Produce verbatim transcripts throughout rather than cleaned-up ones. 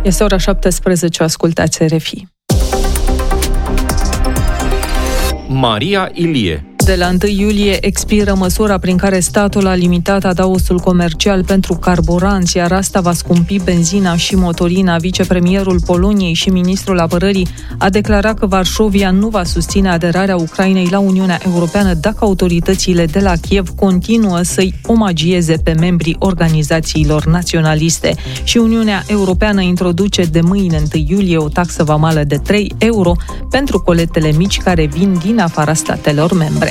Este ora șaptesprezece, ascultați R F I. Maria Ilie. De la întâi iulie expiră măsura prin care statul a limitat adaosul comercial pentru carburanți, iar asta va scumpi benzina și motorina. Vicepremierul Poloniei și ministrul apărării a declarat că Varșovia nu va susține aderarea Ucrainei la Uniunea Europeană dacă autoritățile de la Kiev continuă să-i omagieze pe membrii organizațiilor naționaliste. Și Uniunea Europeană introduce de mâine, întâi iulie, o taxă vamală de trei euro pentru coletele mici care vin din afara statelor membre.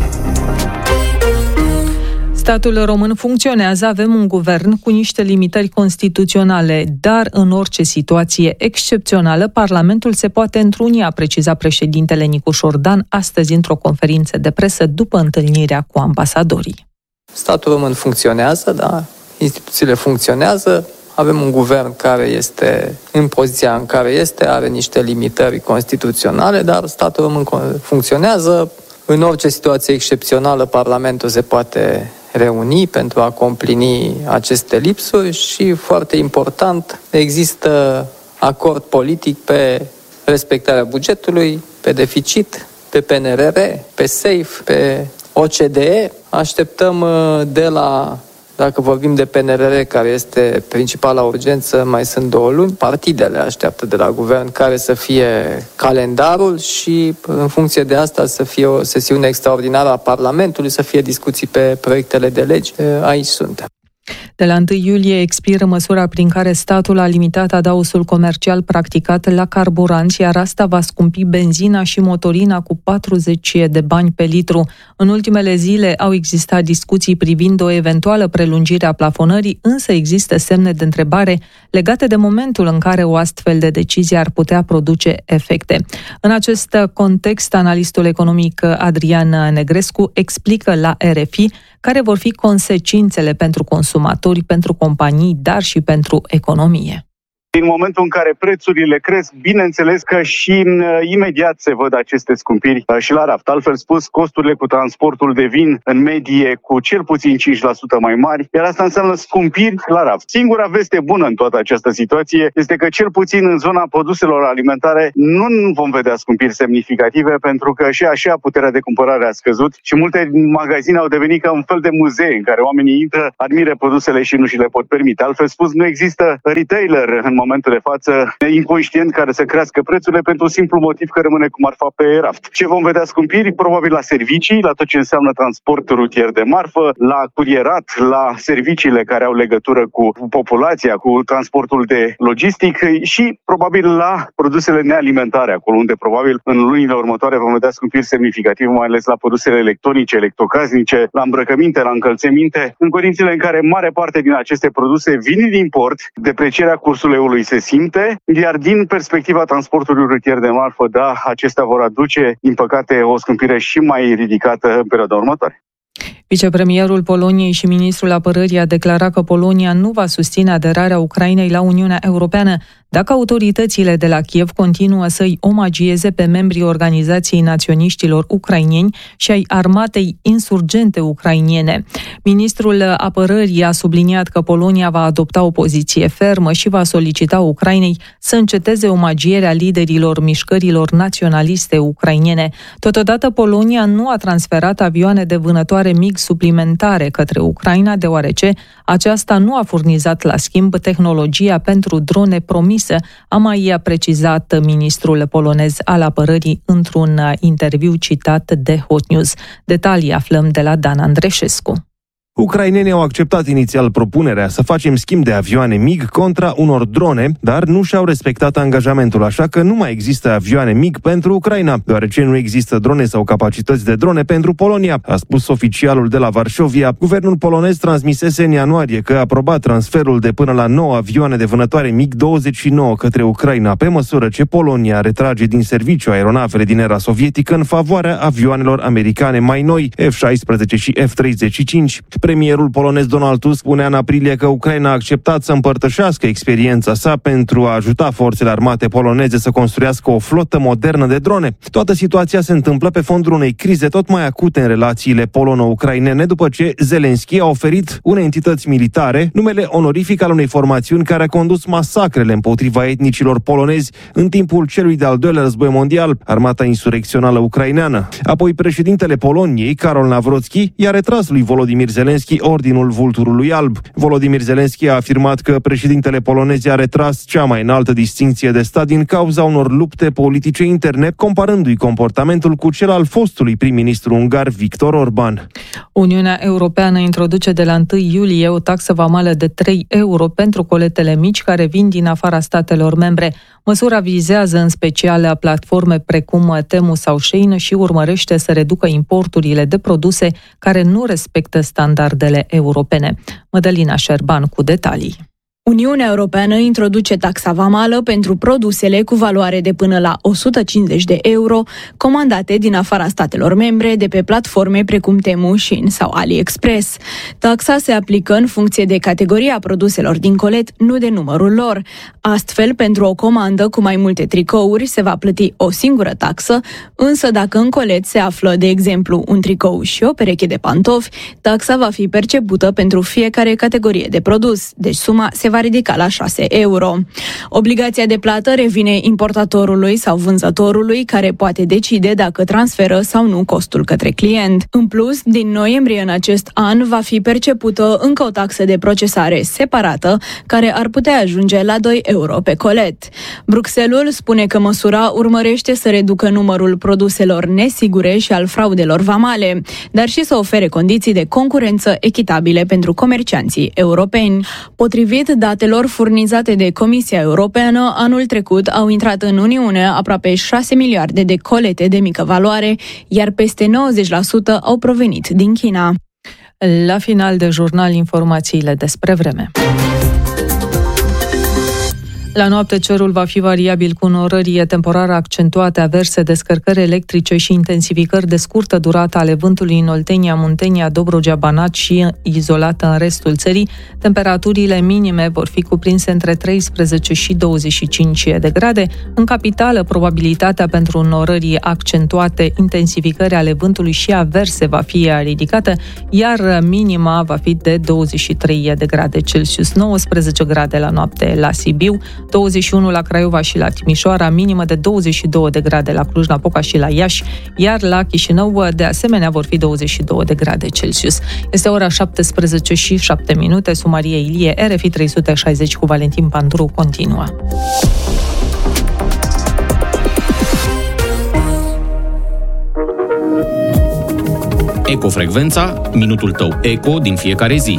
Statul român funcționează, avem un guvern cu niște limitări constituționale, dar în orice situație excepțională, Parlamentul se poate întruni, a precizat președintele Nicușor Dan astăzi într-o conferință de presă după întâlnirea cu ambasadorii. Statul român funcționează, da, instituțiile funcționează, avem un guvern care este în poziția în care este, are niște limitări constituționale, dar statul român funcționează. În orice situație excepțională, Parlamentul se poate reuni pentru a complini aceste lipsuri și, foarte important, există acord politic pe respectarea bugetului, pe deficit, pe P N R R, pe SAFE, pe O C D E. Așteptăm de la, dacă vorbim de P N R R, care este principala urgență, mai sunt două luni, partidele așteaptă de la guvern care să fie calendarul și în funcție de asta să fie o sesiune extraordinară a Parlamentului, să fie discuții pe proiectele de legi. Aici suntem. De la întâi iulie expiră măsura prin care statul a limitat adaosul comercial practicat la carburanți, iar asta va scumpi benzina și motorina cu patruzeci de bani pe litru. În ultimele zile au existat discuții privind o eventuală prelungire a plafonării, însă există semne de întrebare legate de momentul în care o astfel de decizie ar putea produce efecte. În acest context, analistul economic Adrian Negrescu explică la R F I care vor fi consecințele pentru consumatori, pentru companii, dar și pentru economie. În momentul în care prețurile cresc, bineînțeles că și imediat se văd aceste scumpiri și la raft. Altfel spus, costurile cu transportul devin în medie cu cel puțin cinci la sută mai mari, iar asta înseamnă scumpiri la raft. Singura veste bună în toată această situație este că cel puțin în zona produselor alimentare nu vom vedea scumpiri semnificative, pentru că și așa puterea de cumpărare a scăzut și multe magazine au devenit ca un fel de muzee în care oamenii intră, admiră produsele și nu și le pot permite. Altfel spus, nu există retailer în momentul de față inconștient care să crească prețurile pentru un simplu motiv că rămâne cu marfa pe raft. Ce vom vedea scumpiri? Probabil la servicii, la tot ce înseamnă transport rutier de marfă, la curierat, la serviciile care au legătură cu populația, cu transportul de logistic și probabil la produsele nealimentare, acolo unde probabil în lunile următoare vom vedea scumpiri semnificative, mai ales la produsele electronice, electrocasnice, la îmbrăcăminte, la încălțăminte, în condițiile în care mare parte din aceste produse vin din import, deprecierea cursului eului se simte, iar din perspectiva transportului rutier de marfă, da, acestea vor aduce, din păcate, o scumpire și mai ridicată în perioada următoare. Vicepremierul Poloniei și ministrul apărării a declarat că Polonia nu va susține aderarea Ucrainei la Uniunea Europeană dacă autoritățile de la Kiev continuă să-i omagieze pe membrii Organizației Naționiștilor Ucraineni și ai armatei insurgente ucrainiene. Ministrul apărării a subliniat că Polonia va adopta o poziție fermă și va solicita Ucrainei să înceteze omagierea liderilor mișcărilor naționaliste ucrainene. Totodată, Polonia nu a transferat avioane de vânătoare MiG suplimentare către Ucraina, deoarece aceasta nu a furnizat la schimb tehnologia pentru drone promise, a mai precizat ministrul polonez al apărării într-un interviu citat de Hot News. Detalii aflăm de la Dan Andreșescu. Ucrainenii au acceptat inițial propunerea să facem schimb de avioane MiG contra unor drone, dar nu și-au respectat angajamentul, așa că nu mai există avioane MiG pentru Ucraina, deoarece nu există drone sau capacități de drone pentru Polonia, a spus oficialul de la Varșovia. Guvernul polonez transmisese în ianuarie că a aprobat transferul de până la nouă avioane de vânătoare MiG douăzeci și nouă către Ucraina, pe măsură ce Polonia retrage din serviciu aeronavele din era sovietică în favoarea avioanelor americane mai noi, F șaisprezece și F treizeci și cinci. Premierul polonez Donald Tusk spunea în aprilie că Ucraina a acceptat să împărtășească experiența sa pentru a ajuta forțele armate poloneze să construiască o flotă modernă de drone. Toată situația se întâmplă pe fondul unei crize tot mai acute în relațiile polono-ucrainene, după ce Zelenski a oferit unei entități militare numele onorific al unei formațiuni care a condus masacrele împotriva etnicilor polonezi în timpul celui de-al doilea război mondial, armata insurecțională ucraineană. Apoi președintele Poloniei, Karol Nawrocki, i-a retras lui Volodymyr Zelenski ordinul Vulturului Alb. Volodymyr Zelenski a afirmat că președintele polonez i-a retras cea mai înaltă distincție de stat din cauza unor lupte politice interne, comparându-i comportamentul cu cel al fostului prim-ministru ungar Viktor Orban. Uniunea Europeană introduce de la întâi iulie o taxă vamală de trei euro pentru coletele mici care vin din afara statelor membre. Măsura vizează în special platforme precum Temu sau Shein și urmărește să reducă importurile de produse care nu respectă standardele europene. Mădălina Șerban cu detalii. Uniunea Europeană introduce taxa vamală pentru produsele cu valoare de până la o sută cincizeci de euro comandate din afara statelor membre de pe platforme precum Temu, Shein sau AliExpress. Taxa se aplică în funcție de categoria produselor din colet, nu de numărul lor. Astfel, pentru o comandă cu mai multe tricouri se va plăti o singură taxă, însă dacă în colet se află, de exemplu, un tricou și o pereche de pantofi, taxa va fi percepută pentru fiecare categorie de produs, deci suma se va ridica la șase euro. Obligația de plată revine importatorului sau vânzătorului, care poate decide dacă transferă sau nu costul către client. În plus, din noiembrie în acest an va fi percepută încă o taxă de procesare separată, care ar putea ajunge la doi euro pe colet. Bruxelles spune că măsura urmărește să reducă numărul produselor nesigure și al fraudelor vamale, dar și să ofere condiții de concurență echitabile pentru comercianții europeni. Potrivit datelor furnizate de Comisia Europeană, anul trecut au intrat în Uniune aproape șase miliarde de colete de mică valoare, iar peste nouăzeci la sută au provenit din China. La final de jurnal, informațiile despre vreme. La noapte, cerul va fi variabil cu norări temporare accentuate, averse, descărcări electrice și intensificări de scurtă durată ale vântului în Oltenia, Muntenia, Dobrogea, Banat și izolată în restul țării. Temperaturile minime vor fi cuprinse între treisprezece și douăzeci și cinci de grade. În capitală, probabilitatea pentru norări accentuate, intensificări ale vântului și averse va fi ridicată, iar minima va fi de douăzeci și trei de grade Celsius, nouăsprezece grade la noapte la Sibiu, douăzeci și unu la Craiova și la Timișoara, minimă de douăzeci și două de grade la Cluj-Napoca și la Iași, iar la Chișinău, de asemenea, vor fi douăzeci și două de grade Celsius. Este ora șaptesprezece și șapte minute, Maria Ilie, R F I trei sute șaizeci cu Valentin Panduru continuă. Ecofrecvența, minutul tău eco din fiecare zi.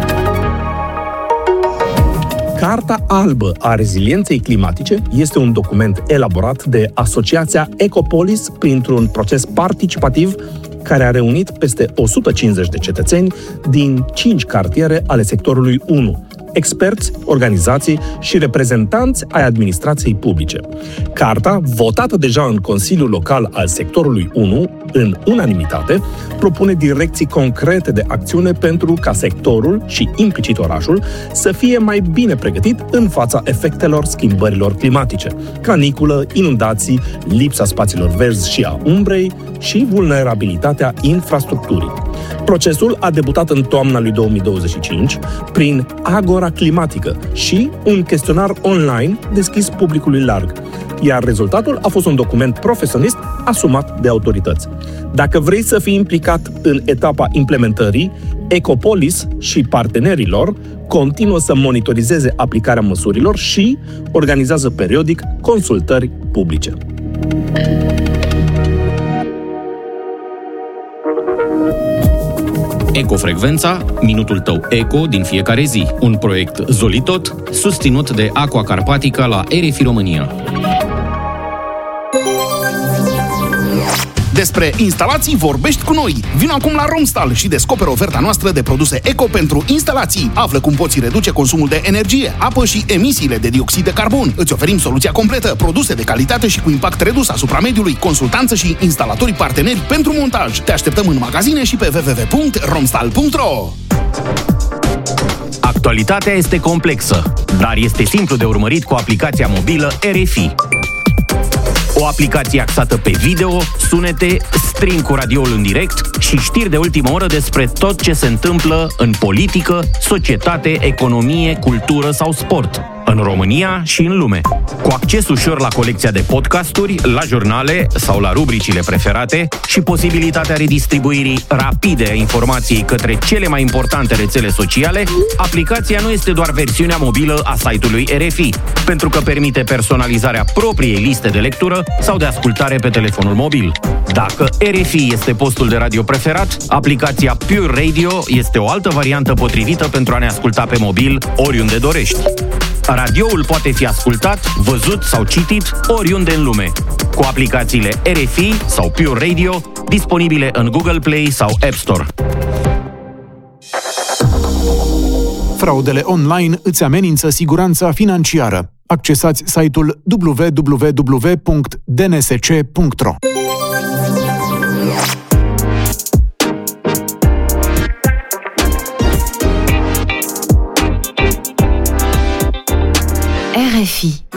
Carta albă a rezilienței climatice este un document elaborat de Asociația Ecopolis printr-un proces participativ care a reunit peste o sută cincizeci de cetățeni din cinci cartiere ale sectorului unu, experți, organizații și reprezentanți ai administrației publice. Carta, votată deja în Consiliul Local al sectorului unu, în unanimitate, propune direcții concrete de acțiune pentru ca sectorul și implicit orașul să fie mai bine pregătit în fața efectelor schimbărilor climatice, caniculă, inundații, lipsa spațiilor verzi și a umbrei și vulnerabilitatea infrastructurii. Procesul a debutat în toamna lui două mii douăzeci și cinci prin Agora Climatică și un chestionar online deschis publicului larg, iar rezultatul a fost un document profesionist asumat de autorități. Dacă vrei să fii implicat în etapa implementării, Ecopolis și partenerii lor continuă să monitorizeze aplicarea măsurilor și organizează periodic consultări publice. Ecofrecvența, minutul tău eco din fiecare zi. Un proiect Zolitot, susținut de Aqua Carpatica la R F I România. Despre instalații vorbești cu noi. Vino acum la Romstal și descoperă oferta noastră de produse eco pentru instalații. Află cum poți reduce consumul de energie, apă și emisiile de dioxid de carbon. Îți oferim soluția completă, produse de calitate și cu impact redus asupra mediului, consultanță și instalatori parteneri pentru montaj. Te așteptăm în magazine și pe w w w punct romstal punct r o. Actualitatea este complexă, dar este simplu de urmărit cu aplicația mobilă R F I. O aplicație axată pe video, sunete, stream cu radioul în direct și știri de ultimă oră despre tot ce se întâmplă în politică, societate, economie, cultură sau sport, în România și în lume. Cu acces ușor la colecția de podcasturi, la jurnale sau la rubricile preferate și posibilitatea redistribuirii rapide a informației către cele mai importante rețele sociale, aplicația nu este doar versiunea mobilă a site-ului R F I, pentru că permite personalizarea propriei liste de lectură sau de ascultare pe telefonul mobil. Dacă R F I este postul de radio preferat, aplicația Pure Radio este o altă variantă potrivită pentru a ne asculta pe mobil oriunde dorești. Radioul poate fi ascultat, văzut sau citit oriunde în lume, cu aplicațiile R F I sau Pure Radio, disponibile în Google Play sau App Store. Fraudele online îți amenință siguranța financiară. Accesați site-ul w w w punct d n s c punct r o. R F I